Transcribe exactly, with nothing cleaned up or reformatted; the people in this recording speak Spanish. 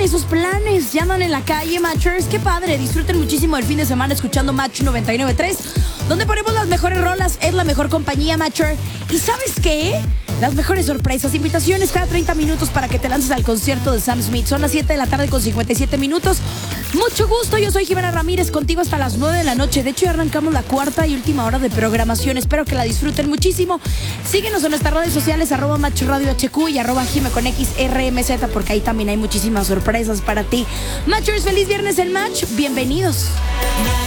esos planes? ¿Ya andan en la calle, Matchers? ¡Qué padre! Disfruten muchísimo el fin de semana escuchando Match noventa y nueve punto tres, donde ponemos las mejores rolas, es la mejor compañía, Matcher. ¿Y sabes qué? Las mejores sorpresas, invitaciones cada treinta minutos para que te lances al concierto de Sam Smith. Son las siete de la tarde con cincuenta y siete minutos. Mucho gusto, yo soy Jimena Ramírez, contigo hasta las nueve de la noche. De hecho, ya arrancamos la cuarta y última hora de programación. Espero que la disfruten muchísimo. Síguenos en nuestras redes sociales, arroba Match Radio H Q y arroba Jime con X R M Z, porque ahí también hay muchísimas sorpresas para ti. Matchers, feliz viernes en Match. Bienvenidos.